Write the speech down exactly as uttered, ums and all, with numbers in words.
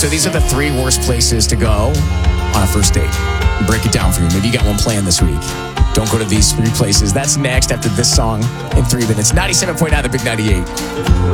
So these are the three worst places to go on a first date. Break it down for you. Maybe you got one planned this week. Don't go to these three places. That's next after this song in three minutes. ninety-seven point nine, The Big ninety-eight.